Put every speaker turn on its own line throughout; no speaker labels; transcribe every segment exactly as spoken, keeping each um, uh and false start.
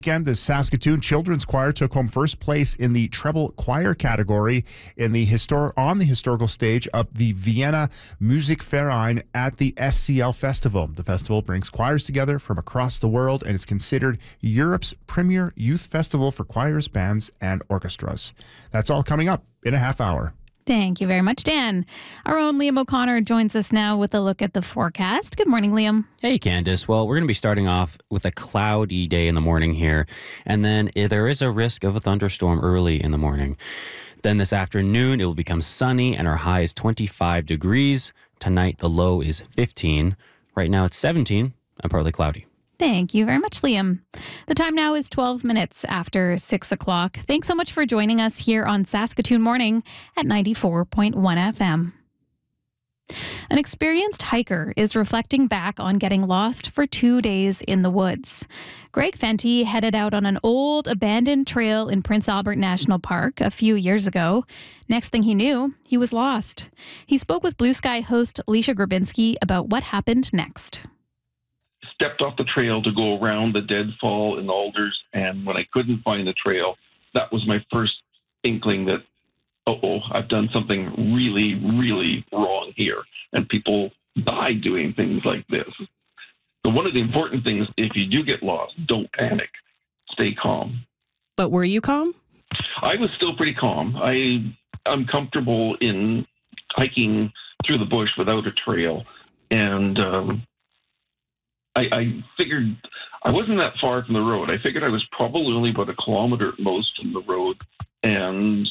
Again, the Saskatoon Children's Choir took home first place in the treble choir category in the histor- on the historical stage of the Vienna Musikverein at the S C L Festival. The festival brings choirs together from across the world and is considered Europe's premier youth festival for choirs, bands, and orchestras. That's all coming up in a half hour.
Thank you very much, Dan. Our own Liam O'Connor joins us now with a look at the forecast. Good morning, Liam.
Hey, Candice. Well, we're going to be starting off with a cloudy day in the morning here, and then there is a risk of a thunderstorm early in the morning. Then this afternoon, it will become sunny, and our high is twenty-five degrees. Tonight, the low is fifteen. Right now, it's seventeen and partly cloudy.
Thank you very much, Liam. The time now is twelve minutes after six o'clock. Thanks so much for joining us here on Saskatoon Morning at ninety-four point one F M. An experienced hiker is reflecting back on getting lost for two days in the woods. Greg Fenty headed out on an old abandoned trail in Prince Albert National Park a few years ago. Next thing he knew, he was lost. He spoke with Blue Sky host Alicia Grabinski about what happened next.
Stepped off the trail to go around the deadfall in the alders, and when I couldn't find the trail, that was my first inkling that, uh-oh, I've done something really, really wrong here, and people die doing things like this. So one of the important things, if you do get lost, don't panic. Stay calm.
But were you calm?
I was still pretty calm. I, I'm comfortable in hiking through the bush without a trail, and um, I, I figured I wasn't that far from the road. I figured I was probably only about a kilometer at most from the road, and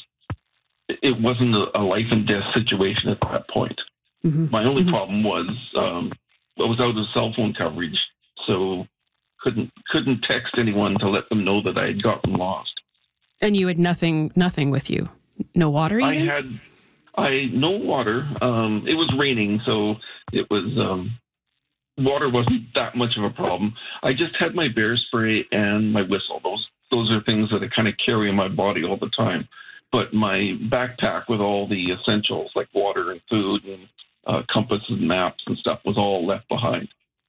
it wasn't a, a life and death situation at that point. Mm-hmm. My only mm-hmm. problem was um, I was out of cell phone coverage, so couldn't couldn't text anyone to let them know that I had gotten lost.
And you had nothing nothing with you? No water even?
I had I no water. Um, it was raining, so it was. Um, Water wasn't that much of a problem. I just had my bear spray and my whistle. Those those are things that I kind of carry in my body all the time. But my backpack with all the essentials like water and food and uh, compasses and maps and stuff was all left behind.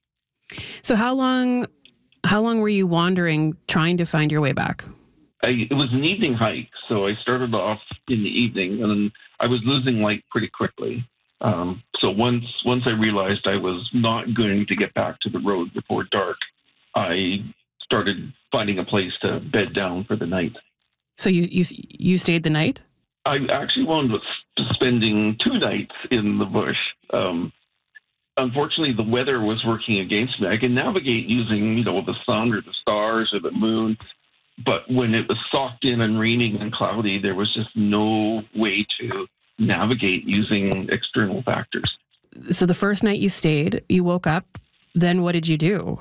So how long how long were you wandering trying to find your way back?
I, it was an evening hike, so I started off in the evening, and then I was losing light pretty quickly. Um, so once once I realized I was not going to get back to the road before dark, I started finding a place to bed down for the night.
So you you you stayed the night?
I actually wound up spending two nights in the bush. Um, unfortunately, the weather was working against me. I can navigate using, you know, the sun or the stars or the moon, but when it was socked in and raining and cloudy, there was just no way to navigate using external factors.
So the first night you stayed, you woke up, then what did you do?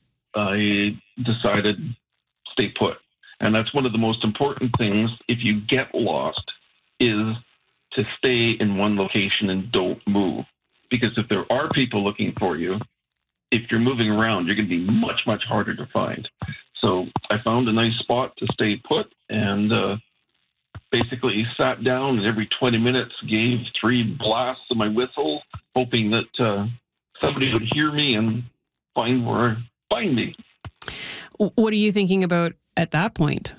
I decided stay put. And that's one of the most important things if you get lost is to stay in one location and don't move. Because if there are people looking for you, if you're moving around, you're going to be much, much harder to find. So I found a nice spot to stay put and uh, basically sat down and every twenty minutes gave three blasts of my whistle, hoping that uh, somebody would hear me and find where find me.
What are you thinking about at that point?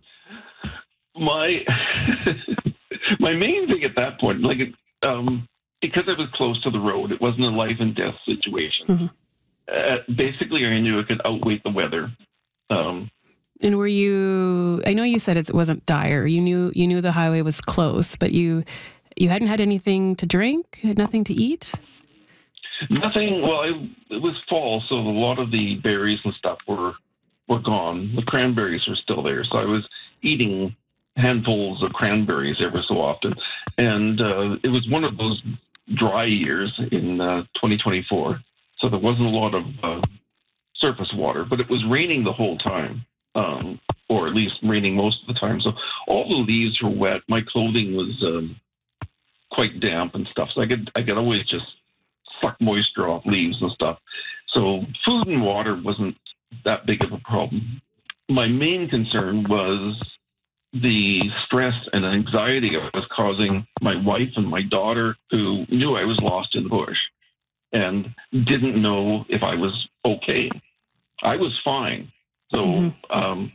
My my main thing at that point, like um, because I was close to the road, it wasn't a life and death situation. Mm-hmm. Uh, basically, I knew I could outwait the weather. Um,
And were you, I know you said it wasn't dire. You knew you knew the highway was close, but you you hadn't had anything to drink, had nothing to eat?
Nothing. Well, I, it was fall, so a lot of the berries and stuff were were gone. The cranberries were still there, so I was eating handfuls of cranberries every so often. And uh, it was one of those dry years in uh, twenty twenty-four, so there wasn't a lot of uh, surface water, but it was raining the whole time. Um, or at least raining most of the time. So all the leaves were wet. My clothing was um, quite damp and stuff. So I could I could always just suck moisture off leaves and stuff. So food and water wasn't that big of a problem. My main concern was the stress and anxiety I was causing my wife and my daughter, who knew I was lost in the bush and didn't know if I was okay. I was fine. So mm-hmm. um,